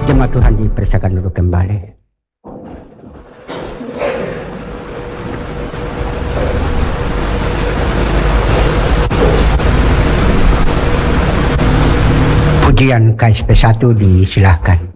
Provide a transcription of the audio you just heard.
Jemaat Tuhan dipersilakan duduk kembali. Pujian KSP 1 disilahkan.